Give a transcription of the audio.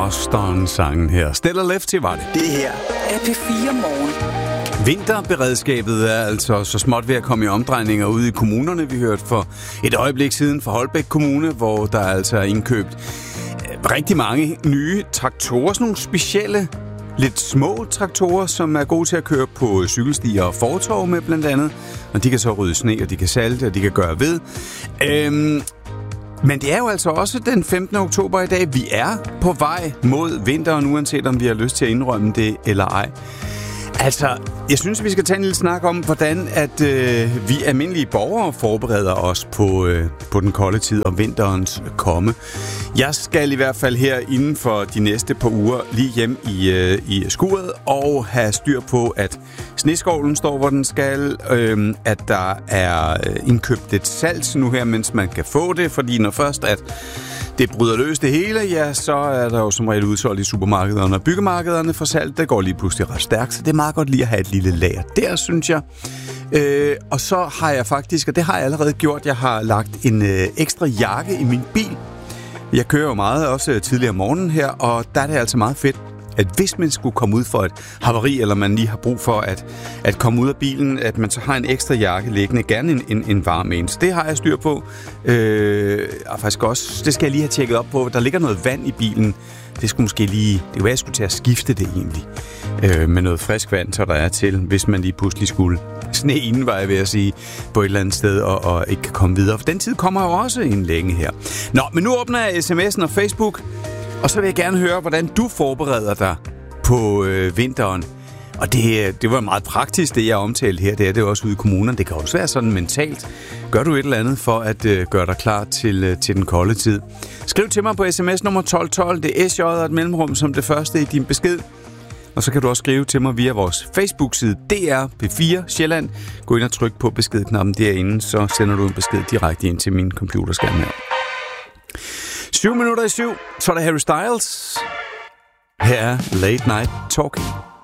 Boston-sangen her. Stellar Lefty var det. Det her er P4 Morgen. Vinterberedskabet er altså så småt ved at komme i omdrejninger ude i kommunerne. Vi hørte for et øjeblik siden fra Holbæk Kommune, hvor der altså er indkøbt rigtig mange nye traktorer. Sådan nogle specielle, lidt små traktorer, som er gode til at køre på cykelstier og fortov med blandt andet. Og de kan så rydde sne, og de kan salte, og de kan gøre ved. Men det er jo altså også den 15. oktober i dag. Vi er på vej mod vinteren, uanset om vi har lyst til at indrømme det eller ej. Altså, jeg synes, vi skal tage en lille snak om, hvordan at vi almindelige borgere forbereder os på den kolde tid og vinterens komme. Jeg skal i hvert fald her inden for de næste par uger lige hjem i skuret og have styr på, at sneskovlen står, hvor den skal, at der er indkøbt et salt nu her, mens man kan få det, fordi når først at det bryder løs det hele, ja, så er der jo som regel udsolgt i supermarkederne og byggemarkederne for salt. Det går lige pludselig ret stærkt, så det er meget godt lige at have et lille lager der, synes jeg. Og så har jeg faktisk, og det har jeg allerede gjort, jeg har lagt en ekstra jakke i min bil. Jeg kører jo meget, også tidligere om morgenen her, og der er det altså meget fedt, at hvis man skulle komme ud for et havari, eller man lige har brug for at komme ud af bilen, at man så har en ekstra jakke liggende, gerne en varm en. Så det har jeg styr på. Og faktisk også, det skal jeg lige have tjekket op på. Der ligger noget vand i bilen. Det skulle måske lige, det kunne være, jeg skulle til at skifte det egentlig. Med noget frisk vand, så der er til, hvis man lige pludselig skulle sne inden, var jeg ved at sige, på et eller andet sted, og ikke kan komme videre. For den tid kommer jo også en længe her. Nå, men nu åbner jeg sms'en og Facebook. Og så vil jeg gerne høre, hvordan du forbereder dig på vinteren. Og det var meget praktisk, det jeg omtalte her. Det er det også ude i kommunerne. Det kan også være sådan mentalt. Gør du et eller andet for at gøre dig klar til den kolde tid? Skriv til mig på sms nummer 1212. Det er SJ og et mellemrum som det første i din besked. Og så kan du også skrive til mig via vores Facebook-side DR P4 Sjælland. Gå ind og tryk på beskedknappen derinde, så sender du en besked direkte ind til min computerskærm her. 7 minutter i 7, så er der Harry Styles. Her er Late Night Talking.